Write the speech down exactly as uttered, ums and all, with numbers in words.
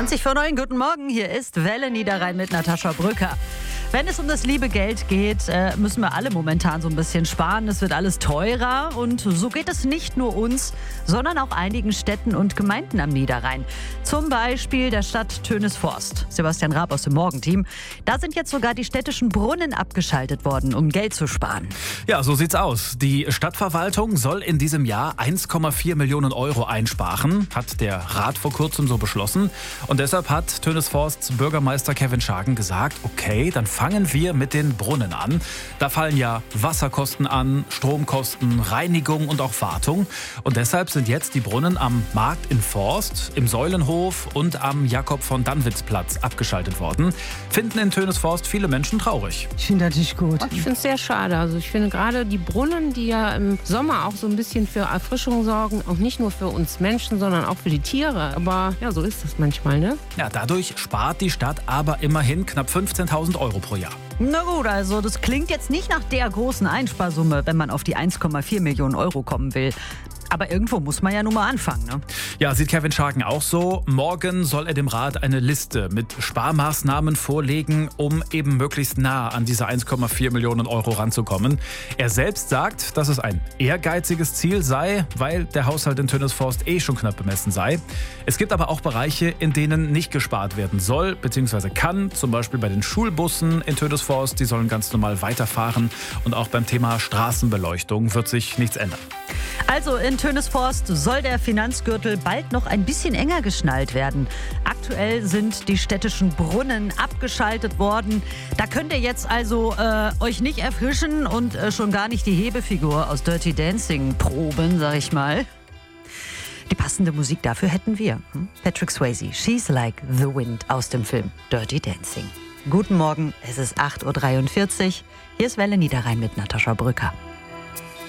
zwanzig vor neun, guten Morgen, hier ist Welle Niederrhein mit Natascha Brücker. Wenn es um das liebe Geld geht, müssen wir alle momentan so ein bisschen sparen. Es wird alles teurer und so geht es nicht nur uns, sondern auch einigen Städten und Gemeinden am Niederrhein. Zum Beispiel der Stadt Tönesforst. Sebastian Raab aus dem Morgenteam. Da sind jetzt sogar die städtischen Brunnen abgeschaltet worden, um Geld zu sparen. Ja, so sieht's aus. Die Stadtverwaltung soll in diesem Jahr eins Komma vier Millionen Euro einsparen, hat der Rat vor kurzem so beschlossen. Und deshalb hat Tönesforsts Bürgermeister Kevin Schagen gesagt, okay, dann fangen wir mit den Brunnen an. Da fallen ja Wasserkosten an, Stromkosten, Reinigung und auch Wartung. Und deshalb sind jetzt die Brunnen am Markt in Forst, im Säulenhof und am Jakob-von-Dannwitz-Platz abgeschaltet worden. Finden in Tönesforst viele Menschen traurig. Ich finde das nicht gut. Ich finde es sehr schade. Also ich finde gerade die Brunnen, die ja im Sommer auch so ein bisschen für Erfrischung sorgen, auch nicht nur für uns Menschen, sondern auch für die Tiere. Aber ja, so ist das manchmal, ne? Ja, dadurch spart die Stadt aber immerhin knapp fünfzehntausend Euro pro Jahr. Na gut, also das klingt jetzt nicht nach der großen Einsparsumme, wenn man auf die eins Komma vier Millionen Euro kommen will. Aber irgendwo muss man ja nun mal anfangen, ne? Ja, sieht Kevin Schagen auch so. Morgen soll er dem Rat eine Liste mit Sparmaßnahmen vorlegen, um eben möglichst nah an diese eins Komma vier Millionen Euro ranzukommen. Er selbst sagt, dass es ein ehrgeiziges Ziel sei, weil der Haushalt in Tönesforst eh schon knapp bemessen sei. Es gibt aber auch Bereiche, in denen nicht gespart werden soll bzw. kann. Zum Beispiel bei den Schulbussen in Tönesforst, die sollen ganz normal weiterfahren. Und auch beim Thema Straßenbeleuchtung wird sich nichts ändern. Also in Tönesforst soll der Finanzgürtel bald noch ein bisschen enger geschnallt werden. Aktuell sind die städtischen Brunnen abgeschaltet worden. Da könnt ihr jetzt also äh, euch nicht erfrischen und äh, schon gar nicht die Hebefigur aus Dirty Dancing proben, sag ich mal. Die passende Musik dafür hätten wir. Hm? Patrick Swayze, She's Like the Wind aus dem Film Dirty Dancing. Guten Morgen, es ist acht Uhr dreiundvierzig. Hier ist Welle Niederrhein mit Natascha Brücker.